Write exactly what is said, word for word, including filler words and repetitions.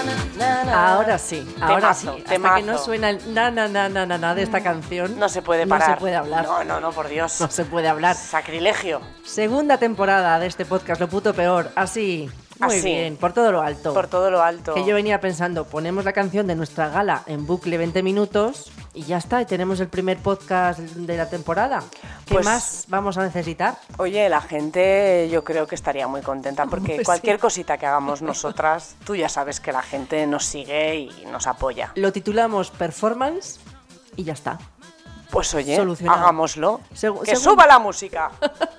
na, na. Ahora sí, ahora Temazo, sí. Hasta temazo. que no suena el na na na na na na de esta canción, No se puede parar. No se puede hablar. No, no, no, por Dios. No se puede hablar. Sacrilegio. Segunda temporada de este podcast, Lo Puto Peor. Así, muy Así. bien, por todo lo alto. Por todo lo alto. Que yo venía pensando, ponemos la canción de nuestra gala en bucle veinte minutos y ya está, y tenemos el primer podcast de la temporada. ¿Qué Pues- más vamos a necesitar? Oye, la gente yo creo que estaría muy contenta porque Pues cualquier sí. cosita que hagamos nosotras, tú ya sabes que la gente nos sigue y nos apoya. Lo titulamos Performance y ya está. Pues oye, Solucionado. hagámoslo. Segu- ¡Que segun- suba la música!